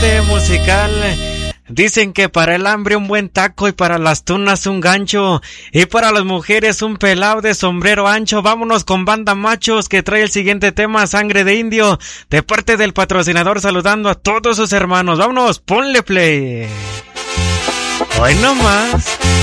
corte musical. Dicen que para el hambre un buen taco y para las tunas un gancho y para las mujeres un pelao de sombrero ancho. Vámonos con Banda Machos que trae el siguiente tema, Sangre de Indio, de parte del patrocinador saludando a todos sus hermanos. Vámonos, ponle play. Hoy no más.